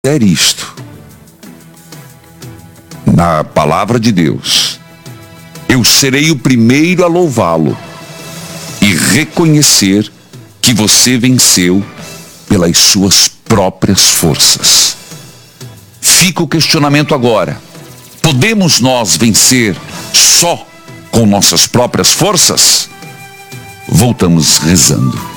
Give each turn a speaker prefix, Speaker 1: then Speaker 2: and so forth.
Speaker 1: fizer isto, na palavra de Deus, eu serei o primeiro a louvá-lo e reconhecer que você venceu pelas suas próprias forças. Fica o questionamento agora: podemos nós vencer só com nossas próprias forças? Voltamos rezando.